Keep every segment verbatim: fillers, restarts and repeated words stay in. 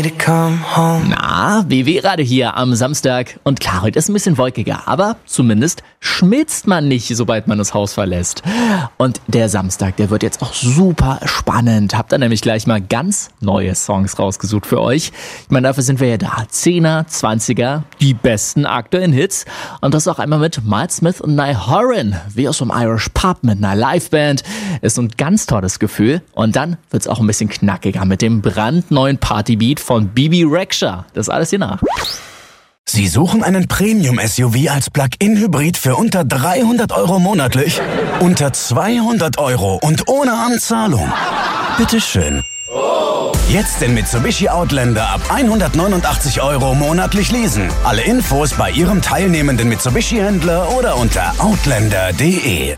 Na, B W-Radio hier am Samstag. Und klar, heute ist ein bisschen wolkiger, aber zumindest schmilzt man nicht, sobald man das Haus verlässt. Und der Samstag, der wird jetzt auch super spannend. Habt ihr nämlich gleich mal ganz neue Songs rausgesucht für euch. Ich meine, dafür sind wir ja da. Zehner, Zwanziger, die besten aktuellen Hits. Und das auch einmal mit Miles Smith und Niall Horan, wie aus dem Irish Pub mit einer Liveband. Ist ein ganz tolles Gefühl. Und dann wird's auch ein bisschen knackiger mit dem brandneuen Partybeat von Bibi Rexha. Das ist alles hier nach. Sie suchen einen Premium-S U V als Plug-in-Hybrid für unter dreihundert Euro monatlich? Unter zweihundert Euro und ohne Anzahlung? Bitteschön. Jetzt den Mitsubishi Outlander ab hundertneunundachtzig Euro monatlich leasen. Alle Infos bei Ihrem teilnehmenden Mitsubishi-Händler oder unter outlander punkt de.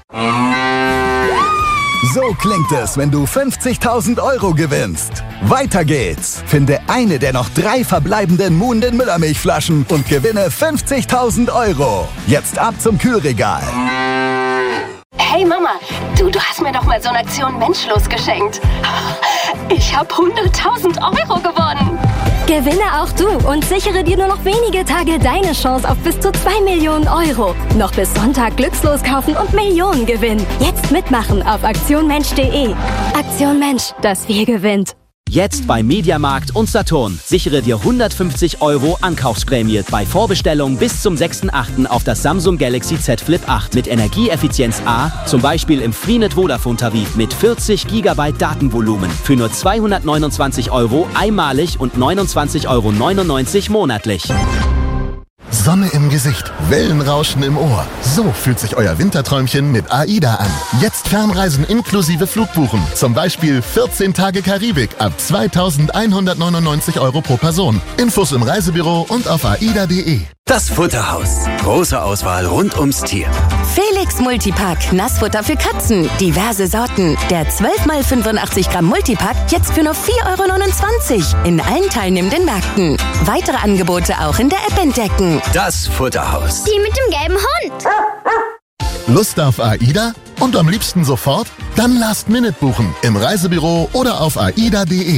So klingt es, wenn du fünfzigtausend Euro gewinnst. Weiter geht's. Finde eine der noch drei verbleibenden Muhnden Müllermilchflaschen und gewinne fünfzigtausend Euro. Jetzt ab zum Kühlregal. Hey Mama, du, du hast mir doch mal so eine Aktion Menschlos geschenkt. Ich habe hunderttausend Euro gewonnen. Gewinne auch du und sichere dir nur noch wenige Tage deine Chance auf bis zu zwei Millionen Euro. Noch bis Sonntag glückslos kaufen und Millionen gewinnen. Jetzt mitmachen auf aktion mensch punkt de. Aktion Mensch, das Wir gewinnt. Jetzt bei Mediamarkt und Saturn. Sichere dir hundertfünfzig Euro Ankaufsprämie bei Vorbestellung bis zum sechsten achten auf das Samsung Galaxy Z Flip acht mit Energieeffizienz A, zum Beispiel im Freenet Vodafone Tarif mit vierzig Gigabyte Datenvolumen für nur zweihundertneunundzwanzig Euro einmalig und neunundzwanzig Euro neunundneunzig monatlich. Sonne im Gesicht, Wellenrauschen im Ohr. So fühlt sich euer Winterträumchen mit AIDA an. Jetzt Fernreisen inklusive Flugbuchen. Zum Beispiel vierzehn Tage Karibik ab zweitausendeinhundertneunundneunzig Euro pro Person. Infos im Reisebüro und auf aida punkt de. Das Futterhaus. Große Auswahl rund ums Tier. Felix Multipack, Nassfutter für Katzen. Diverse Sorten. Der zwölf mal fünfundachtzig Gramm Multipack jetzt für nur vier Euro neunundzwanzig. In allen teilnehmenden Märkten. Weitere Angebote auch in der App entdecken. Das Futterhaus. Die mit dem gelben Hund. Lust auf AIDA? Und am liebsten sofort? Dann Last Minute buchen. Im Reisebüro oder auf aida punkt de.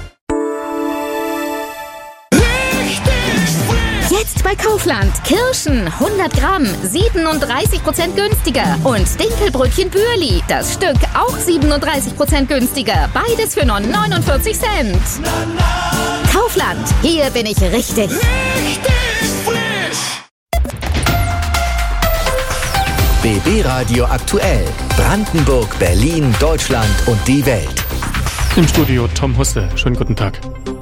Jetzt bei Kaufland. Kirschen hundert Gramm, siebenunddreißig Prozent günstiger. Und Dinkelbrötchen Bürli. Das Stück auch siebenunddreißig Prozent günstiger. Beides für nur neunundvierzig Cent. Kaufland. Hier bin ich richtig. Richtig frisch. B B-Radio aktuell. Brandenburg, Berlin, Deutschland und die Welt. Im Studio Tom Husse. Schönen guten Tag.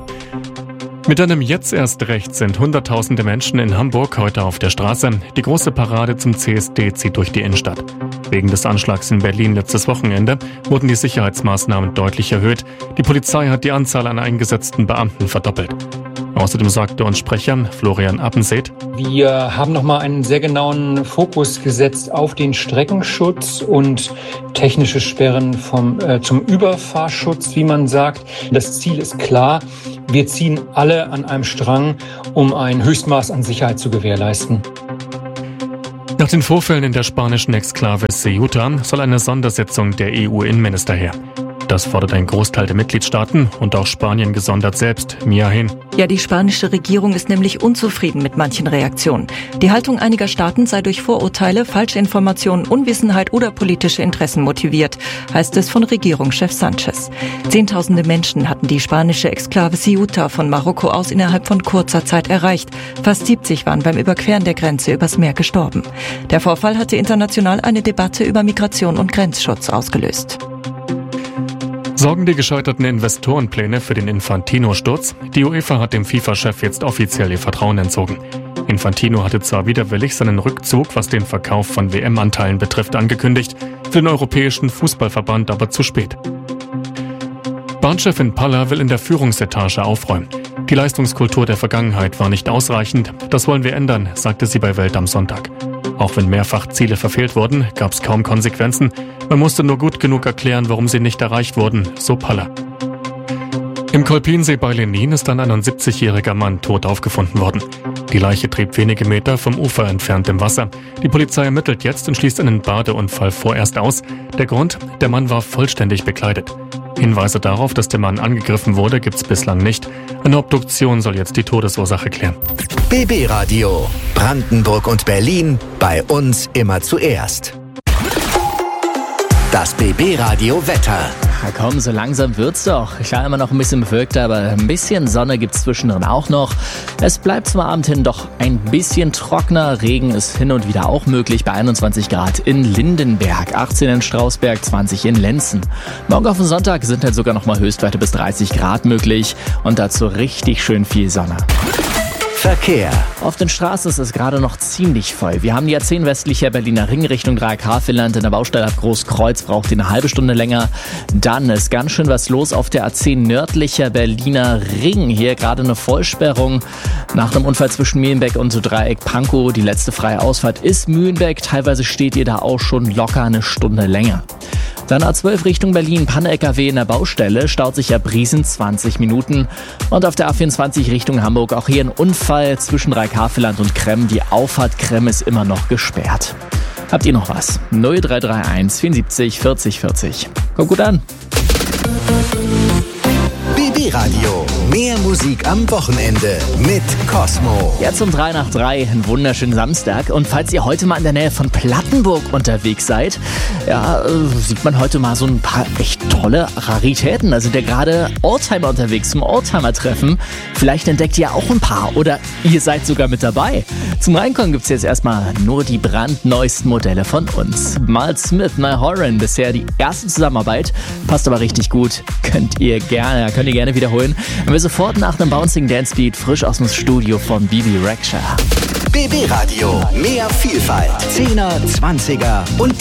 Mit einem Jetzt erst recht sind Hunderttausende Menschen in Hamburg heute auf der Straße. Die große Parade zum C S D zieht durch die Innenstadt. Wegen des Anschlags in Berlin letztes Wochenende wurden die Sicherheitsmaßnahmen deutlich erhöht. Die Polizei hat die Anzahl an eingesetzten Beamten verdoppelt. Außerdem sagte uns Sprecher Florian Appenseet: Wir haben nochmal einen sehr genauen Fokus gesetzt auf den Streckenschutz und technische Sperren vom, äh, zum Überfahrschutz, wie man sagt. Das Ziel ist klar. Wir ziehen alle an einem Strang, um ein Höchstmaß an Sicherheit zu gewährleisten. Nach den Vorfällen in der spanischen Exklave Ceuta soll eine Sondersitzung der E U-Innenminister her. Das fordert ein Großteil der Mitgliedstaaten und auch Spanien gesondert selbst. Mia Hin. Ja, die spanische Regierung ist nämlich unzufrieden mit manchen Reaktionen. Die Haltung einiger Staaten sei durch Vorurteile, falsche Informationen, Unwissenheit oder politische Interessen motiviert, heißt es von Regierungschef Sanchez. Zehntausende Menschen hatten die spanische Exklave Ceuta von Marokko aus innerhalb von kurzer Zeit erreicht. Fast siebzig waren beim Überqueren der Grenze übers Meer gestorben. Der Vorfall hatte international eine Debatte über Migration und Grenzschutz ausgelöst. Sorgen die gescheiterten Investorenpläne für den Infantino-Sturz? Die UEFA hat dem FIFA-Chef jetzt offiziell ihr Vertrauen entzogen. Infantino hatte zwar widerwillig seinen Rückzug, was den Verkauf von W M-Anteilen betrifft, angekündigt, für den Europäischen Fußballverband aber zu spät. Bahnchefin Palla will in der Führungsetage aufräumen. Die Leistungskultur der Vergangenheit war nicht ausreichend. Das wollen wir ändern, sagte sie bei Welt am Sonntag. Auch wenn mehrfach Ziele verfehlt wurden, gab es kaum Konsequenzen. Man musste nur gut genug erklären, warum sie nicht erreicht wurden, so Palla. Im Kolpinsee bei Lenin ist ein einundsiebzigjähriger Mann tot aufgefunden worden. Die Leiche trieb wenige Meter vom Ufer entfernt im Wasser. Die Polizei ermittelt jetzt und schließt einen Badeunfall vorerst aus. Der Grund? Der Mann war vollständig bekleidet. Hinweise darauf, dass der Mann angegriffen wurde, gibt's bislang nicht. Eine Obduktion soll jetzt die Todesursache klären. B B Radio. Brandenburg und Berlin. Bei uns immer zuerst. Das B B Radio Wetter. Na komm, so langsam wird's doch. Klar, immer noch ein bisschen bewölkt, aber ein bisschen Sonne gibt's zwischendrin auch noch. Es bleibt zum Abend hin doch ein bisschen trockener. Regen ist hin und wieder auch möglich bei einundzwanzig Grad in Lindenberg, achtzehn in Strausberg, zwanzig in Lenzen. Morgen auf den Sonntag sind halt sogar noch mal Höchstwerte bis dreißig Grad möglich und dazu richtig schön viel Sonne. Verkehr. Auf den Straßen ist es gerade noch ziemlich voll. Wir haben die A zehn westlicher Berliner Ring Richtung Dreieck-Havelland. In der Baustelle ab Großkreuz braucht ihr eine halbe Stunde länger. Dann ist ganz schön was los auf der A zehn nördlicher Berliner Ring. Hier gerade eine Vollsperrung nach einem Unfall zwischen Mühlenbeck und Dreieck-Pankow. Die letzte freie Ausfahrt ist Mühlenbeck. Teilweise steht ihr da auch schon locker eine Stunde länger. Dann A zwölf Richtung Berlin, Panne-L K W in der Baustelle, staut sich ab Briesen zwanzig Minuten. Und auf der A vierundzwanzig Richtung Hamburg auch hier ein Unfall zwischen Dreieck-Havelland und Kremm. Die Auffahrt Kremm ist immer noch gesperrt. Habt ihr noch was? null drei drei eins vierundsiebzig vierzig vierzig. Kommt gut an. B B Radio. Mehr Musik am Wochenende mit Cosmo. Jetzt um drei nach drei, einen wunderschönen Samstag. Und falls ihr heute mal in der Nähe von Plattenburg unterwegs seid, ja, sieht man heute mal so ein paar echt tolle Raritäten. Also der gerade Oldtimer unterwegs zum Oldtimer-Treffen. Vielleicht entdeckt ihr auch ein paar oder ihr seid sogar mit dabei. Zum Reinkommen gibt's jetzt erstmal nur die brandneuesten Modelle von uns. Mal Smith, My Horan, bisher die erste Zusammenarbeit. Passt aber richtig gut. Könnt ihr gerne, könnt ihr gerne wiederholen. Und wir sofort nach einem Bouncing Dance Beat frisch aus dem Studio von Bibi Rexha. B B Radio. Mehr Vielfalt. Zehner, Zwanziger und